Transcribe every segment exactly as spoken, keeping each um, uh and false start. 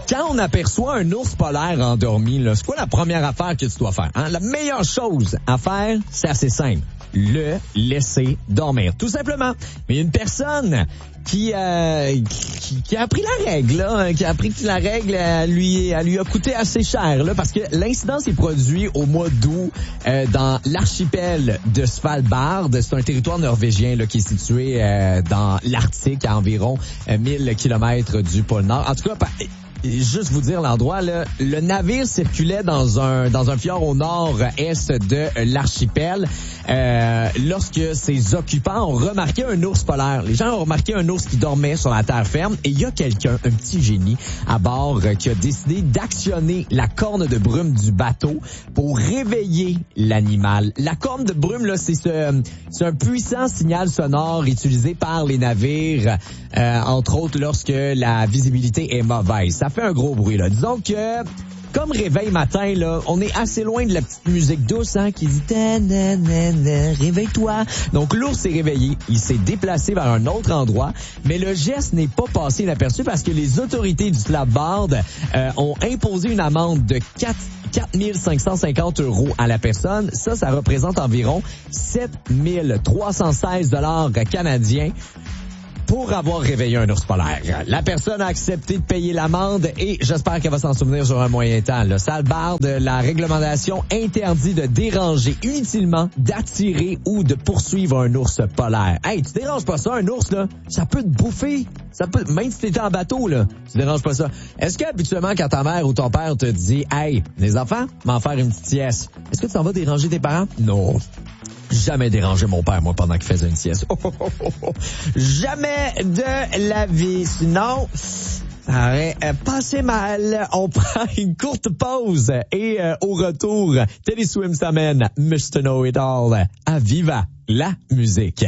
Quand on aperçoit un ours polaire endormi, là, c'est quoi la première affaire que tu dois faire? Hein? La meilleure chose à faire, c'est assez simple. Le laisser dormir, tout simplement. Mais une personne qui, euh, qui, qui a appris la règle, là, qui a appris que la règle elle lui, elle lui a coûté assez cher, là, parce que l'incident s'est produit au mois d'août euh, dans l'archipel de Svalbard. C'est un territoire norvégien là, qui est situé euh, dans l'Arctique, à environ euh, mille kilomètres du pôle Nord. En tout cas, par, juste vous dire l'endroit, là, le navire circulait dans un dans un fjord au nord-est de l'archipel euh, lorsque ses occupants ont remarqué un ours polaire. Les gens ont remarqué un ours qui dormait sur la terre ferme et il y a quelqu'un, un petit génie à bord euh, qui a décidé d'actionner la corne de brume du bateau pour réveiller l'animal. La corne de brume, là, c'est ce, c'est un puissant signal sonore utilisé par les navires, euh, entre autres lorsque la visibilité est mauvaise. Ça fait un gros bruit, là. Disons que, comme réveil matin, là, on est assez loin de la petite musique douce, hein, qui dit « réveille-toi ». Donc, l'ours s'est réveillé. Il s'est déplacé vers un autre endroit, mais le geste n'est pas passé inaperçu parce que les autorités du Svalbard euh, ont imposé une amende de quatre mille cinq cent cinquante euros à la personne. Ça, ça représente environ sept mille trois cent seize dollars canadiens. Pour avoir réveillé un ours polaire. La personne a accepté de payer l'amende et j'espère qu'elle va s'en souvenir sur un moyen temps. Le Svalbard, la réglementation interdit de déranger inutilement, d'attirer ou de poursuivre un ours polaire. Hey, tu déranges pas ça, un ours, là? Ça peut te bouffer. Ça peut, même si t'étais en bateau, là, tu déranges pas ça. Est-ce que, habituellement, quand ta mère ou ton père te dit, hey, les enfants, m'en faire une petite sieste, est-ce que tu t'en vas déranger tes parents? Non. Jamais dérangé mon père, moi, pendant qu'il faisait une sieste. Oh, oh, oh, oh. Jamais de la vie. Sinon, ça aurait euh, passé mal. On prend une courte pause et euh, au retour, Teddy Swims t'amène mister Know It All à Viva la musique.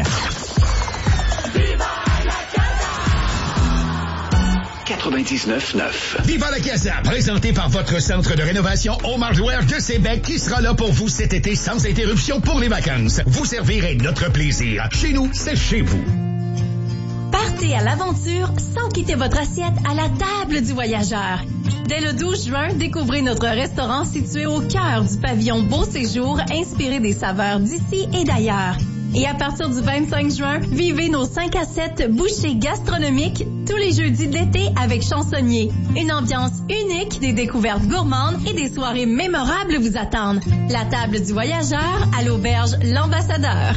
quatre-vingt-dix-neuf neuf. Viva la Casa, présenté par votre centre de rénovation Home Hardware de Québec qui sera là pour vous cet été sans interruption pour les vacances. Vous servirez notre plaisir. Chez nous, c'est chez vous. Partez à l'aventure sans quitter votre assiette à la table du voyageur. Dès le douze juin, découvrez notre restaurant situé au cœur du pavillon Beau Séjour, inspiré des saveurs d'ici et d'ailleurs. Et à partir du vingt-cinq juin, vivez nos cinq à sept bouchées gastronomiques tous les jeudis de l'été avec Chansonnier. Une ambiance unique, des découvertes gourmandes et des soirées mémorables vous attendent. La table du voyageur à l'auberge L'Ambassadeur.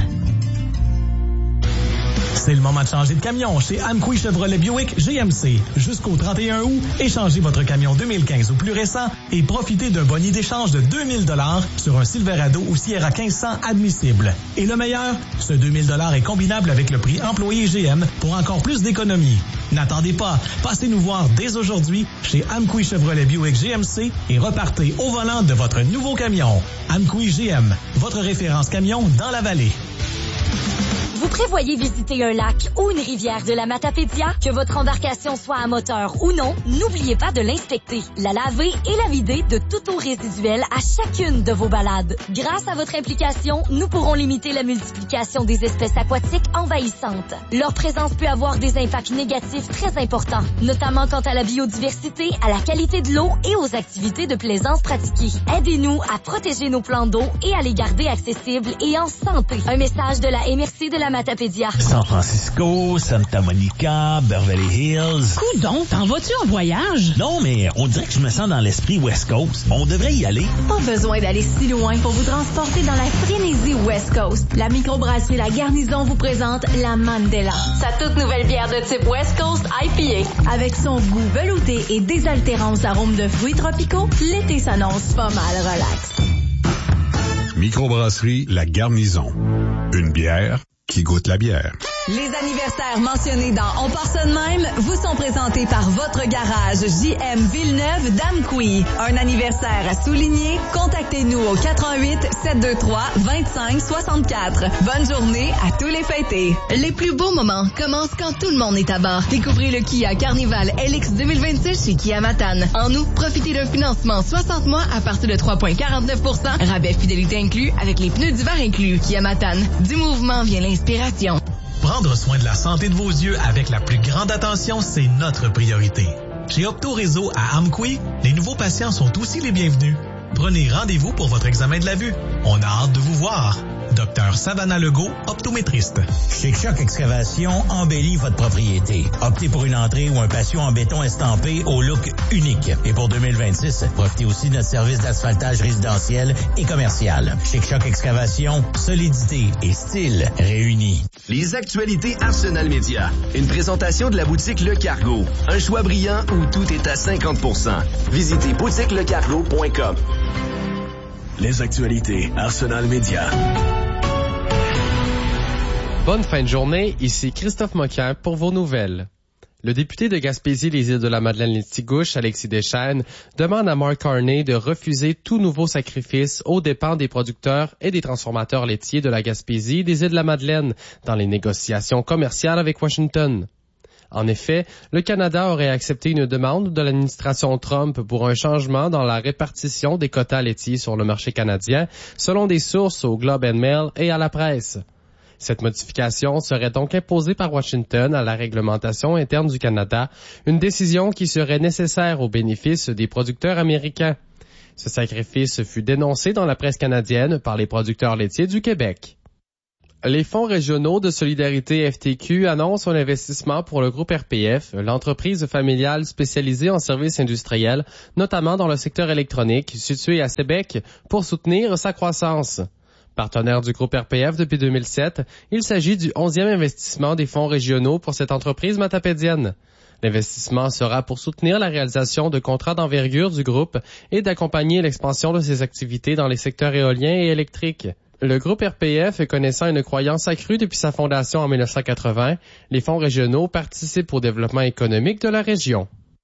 C'est le moment de changer de camion chez Amqui Chevrolet Buick G M C. Jusqu'au trente et un août, échangez votre camion deux mille quinze ou plus récent et profitez d'un boni d'échange de deux mille dollars sur un Silverado ou Sierra quinze cents admissible. Et le meilleur, ce deux mille dollars est combinable avec le prix employé G M pour encore plus d'économie. N'attendez pas, passez nous voir dès aujourd'hui chez Amqui Chevrolet Buick G M C et repartez au volant de votre nouveau camion. Amqui G M, votre référence camion dans la vallée. Vous prévoyez visiter un lac ou une rivière de la Matapédia? Que votre embarcation soit à moteur ou non, n'oubliez pas de l'inspecter, la laver et la vider de toute eau résiduelle à chacune de vos balades. Grâce à votre implication, nous pourrons limiter la multiplication des espèces aquatiques envahissantes. Leur présence peut avoir des impacts négatifs très importants, notamment quant à la biodiversité, à la qualité de l'eau et aux activités de plaisance pratiquées. Aidez-nous à protéger nos plans d'eau et à les garder accessibles et en santé. Un message de la M R C de la Matapédia. San Francisco, Santa Monica, Beverly Hills. Coudon, t'en vas-tu en voyage? Non, mais on dirait que je me sens dans l'esprit West Coast. On devrait y aller. Pas besoin d'aller si loin pour vous transporter dans la frénésie West Coast. La microbrasserie La Garnison vous présente la Mandela, sa toute nouvelle bière de type West Coast I P A. Avec son goût velouté et désaltérant aux arômes de fruits tropicaux, l'été s'annonce pas mal relax. Microbrasserie La Garnison. Une bière qui goûte la bière. Les anniversaires mentionnés dans On part ça de même vous sont présentés par votre garage J M Villeneuve d'Amqui. Un anniversaire à souligner? Contactez-nous au quatre un huit, sept deux trois, deux cinq six quatre. Bonne journée à tous les fêtés. Les plus beaux moments commencent quand tout le monde est à bord. Découvrez le Kia Carnival L X deux mille vingt-six chez Kia Matane. En août, profitez d'un financement soixante mois à partir de trois virgule quarante-neuf pour cent. Rabais fidélité inclus avec les pneus d'hiver inclus. Kia Matane. Du mouvement vient l'inspiration. Prendre soin de la santé de vos yeux avec la plus grande attention, c'est notre priorité. Chez Opto Réseau à Amqui, les nouveaux patients sont aussi les bienvenus. Prenez rendez-vous pour votre examen de la vue. On a hâte de vous voir. Docteur Savannah Legault, optométriste. Chez Choc Excavation, embellit votre propriété. Optez pour une entrée ou un patio en béton estampé au look unique. Et pour deux mille vingt-six, profitez aussi de notre service d'asphaltage résidentiel et commercial. Chez Choc Excavation, solidité et style réunis. Les actualités Arsenal Média. Une présentation de la boutique Le Cargo. Un choix brillant où tout est à cinquante pour cent. Visitez boutique le cargo point com. Les actualités Arsenal Média. Bonne fin de journée, ici Christophe Moquin pour vos nouvelles. Le député de Gaspésie, les Îles-de-la-Madeleine-les-Tigouches, Alexis Deschênes, demande à Mark Carney de refuser tout nouveau sacrifice aux dépens des producteurs et des transformateurs laitiers de la Gaspésie des Îles-de-la-Madeleine dans les négociations commerciales avec Washington. En effet, le Canada aurait accepté une demande de l'administration Trump pour un changement dans la répartition des quotas laitiers sur le marché canadien, selon des sources au Globe and Mail et à la presse. Cette modification serait donc imposée par Washington à la réglementation interne du Canada, une décision qui serait nécessaire au bénéfice des producteurs américains. Ce sacrifice fut dénoncé dans la presse canadienne par les producteurs laitiers du Québec. Les fonds régionaux de solidarité F T Q annoncent un investissement pour le groupe R P F, l'entreprise familiale spécialisée en services industriels, notamment dans le secteur électronique, situé à Sébec, pour soutenir sa croissance. Partenaire du groupe R P F depuis deux mille sept, il s'agit du onzième investissement des fonds régionaux pour cette entreprise matapédienne. L'investissement sera pour soutenir la réalisation de contrats d'envergure du groupe et d'accompagner l'expansion de ses activités dans les secteurs éoliens et électriques. Le groupe R P F connaissant une croyance accrue depuis sa fondation en mille neuf cent quatre-vingts, les fonds régionaux participent au développement économique de la région.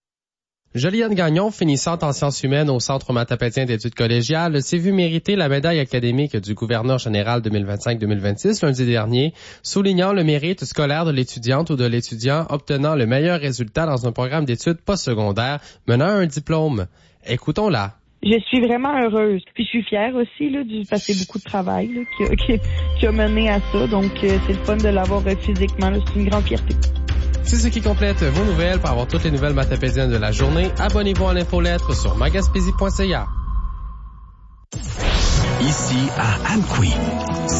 Joliane Gagnon, finissante en sciences humaines au Centre matapédien d'études collégiales, s'est vu mériter la médaille académique du gouverneur général deux mille vingt-cinq deux mille vingt-six lundi dernier, soulignant le mérite scolaire de l'étudiante ou de l'étudiant obtenant le meilleur résultat dans un programme d'études postsecondaires menant à un diplôme. Écoutons-la. Je suis vraiment heureuse. Puis je suis fière aussi là, du passer beaucoup de travail là, qui, a, qui, qui a mené à ça. Donc euh, c'est le fun de l'avoir euh, physiquement. Là, c'est une grande fierté. C'est ce qui complète vos nouvelles. Pour avoir toutes les nouvelles matapédiennes de la journée, abonnez-vous à l'infolettre sur magaspésie point c a. Ici à Amqui.